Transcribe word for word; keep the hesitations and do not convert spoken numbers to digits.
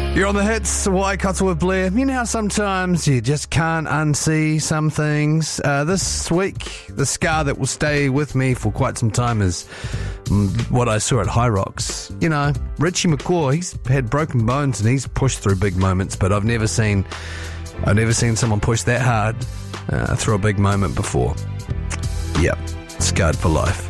You're on the hits, Waikato with Blair. You know how sometimes you just can't unsee some things. Uh, this week, the scar that will stay with me for quite some time is mm, what I saw at High Rocks. You know, Richie McCaw, he's had broken bones and he's pushed through big moments, but I've never seen, I've never seen someone push that hard uh, through a big moment before. Yep, scarred for life.